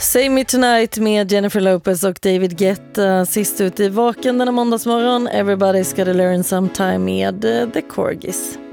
Save Me Tonight med Jennifer Lopez och David Guetta. Sist ut i Vaken denna måndagsmorgon. Everybody's gotta learn sometime med The Corgis.